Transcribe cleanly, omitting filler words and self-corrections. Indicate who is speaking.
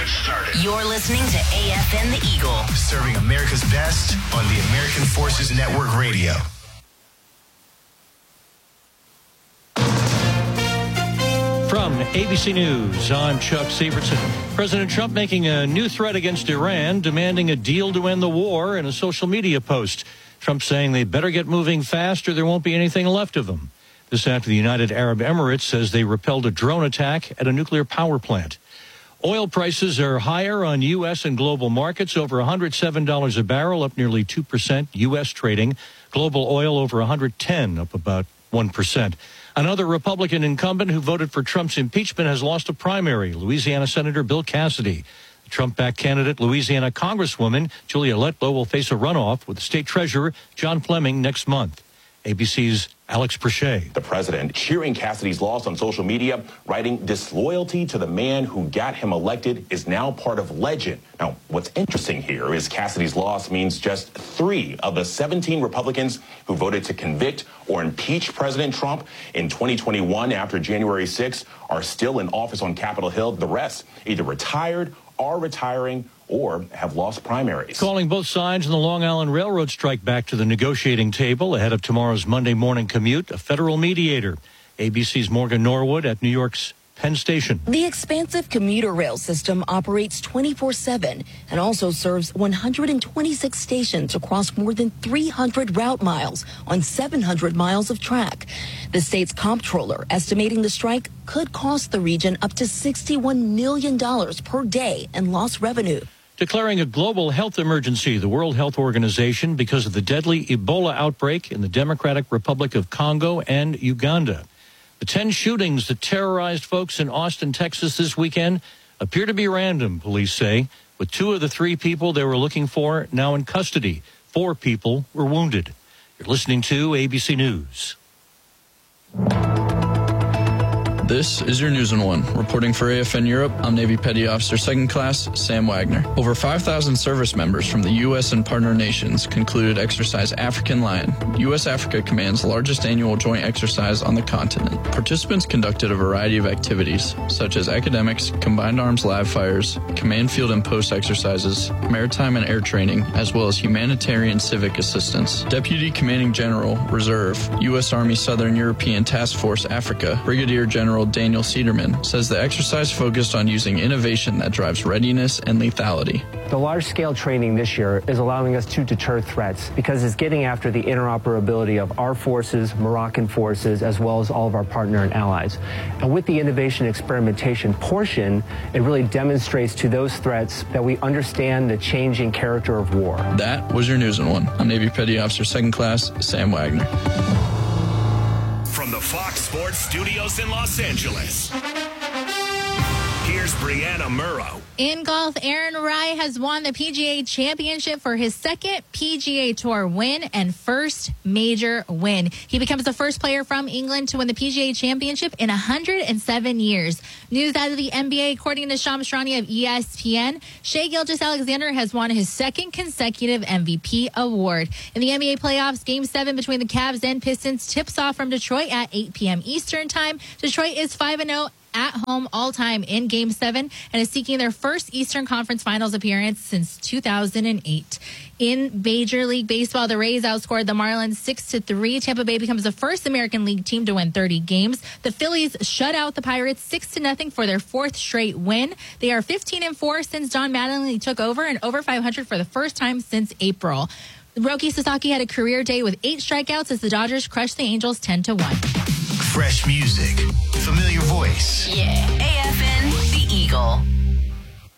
Speaker 1: started.
Speaker 2: You're listening to AFN The Eagle.
Speaker 1: Serving America's best on the American Forces Network Radio.
Speaker 3: From ABC News, I'm Chuck Severson. President Trump making a new threat against Iran, demanding a deal to end the war in a social media post. Trump saying they better get moving fast or there won't be anything left of them. This after the United Arab Emirates says they repelled a drone attack at a nuclear power plant. Oil prices are higher on U.S. and global markets, over $107 a barrel, up nearly 2%. U.S. trading. Global oil over $110, up about 1%. Another Republican incumbent who voted for Trump's impeachment has lost a primary, Louisiana Senator Bill Cassidy. The Trump-backed candidate, Louisiana Congresswoman Julia Letlow, will face a runoff with the state treasurer, John Fleming, next month. ABC's Alex Perchet.
Speaker 4: The president cheering Cassidy's loss on social media, writing, "Disloyalty to the man who got him elected is now part of legend." Now, what's interesting here is Cassidy's loss means just 3 of the 17 Republicans who voted to convict or impeach President Trump in 2021 after January 6 are still in office on Capitol Hill. The rest either retired, are retiring, or have lost primaries.
Speaker 3: Calling both sides in the Long Island Railroad strike back to the negotiating table ahead of tomorrow's Monday morning commute, a federal mediator. ABC's Morgan Norwood at New York's Penn Station.
Speaker 5: The expansive commuter rail system operates 24/7 and also serves 126 stations across more than 300 route miles on 700 miles of track. The state's comptroller estimating the strike could cost the region up to $61 million per day in lost revenue.
Speaker 3: Declaring a global health emergency, the World Health Organization, because of the deadly Ebola outbreak in the Democratic Republic of Congo and Uganda. The 10 shootings that terrorized folks in Austin, Texas this weekend appear to be random, police say, with 2 of the 3 people they were looking for now in custody. 4 people were wounded. You're listening to ABC News.
Speaker 6: This is your News in 1. Reporting for AFN Europe, I'm Navy Petty Officer 2nd Class Sam Wagner. Over 5,000 service members from the U.S. and partner nations concluded Exercise African Lion, U.S.-Africa Command's largest annual joint exercise on the continent. Participants conducted a variety of activities, such as academics, combined arms live fires, command field and post exercises, maritime and air training, as well as humanitarian civic assistance. Deputy Commanding General, Reserve, U.S. Army Southern European Task Force Africa, Brigadier General Daniel Cederman, says the exercise focused on using innovation that drives readiness and lethality.
Speaker 7: The large-scale training this year is allowing us to deter threats because it's getting after the interoperability of our forces, Moroccan forces, as well as all of our partner and allies. And with the innovation experimentation portion, it really demonstrates to those threats that we understand the changing character of war.
Speaker 6: That was your News in 1. I'm Navy Petty Officer 2nd Class Sam Wagner.
Speaker 1: From the Fox Sports Studios in Los Angeles, here's Brianna Murrow.
Speaker 8: In golf, Aaron Rai has won the PGA Championship for his 2nd PGA Tour win and first major win. He becomes the first player from England to win the PGA Championship in 107 years. News out of the NBA, according to Shams Charania of ESPN, Shai Gilgeous-Alexander has won his 2nd consecutive MVP award. In the NBA playoffs, Game 7 between the Cavs and Pistons tips off from Detroit at 8 p.m. Eastern Time. Detroit is 5-0 at home all-time in Game 7 and is seeking their first Eastern Conference Finals appearance since 2008. In Major League Baseball, the Rays outscored the Marlins 6-3. Tampa Bay becomes the first American League team to win 30 games. The Phillies shut out the Pirates 6-0 for their 4th straight win. They are 15-4 since Don Mattingly took over and over 500 for the first time since April. Roki Sasaki had a career day with 8 strikeouts as the Dodgers crushed the Angels 10-1.
Speaker 1: Fresh music.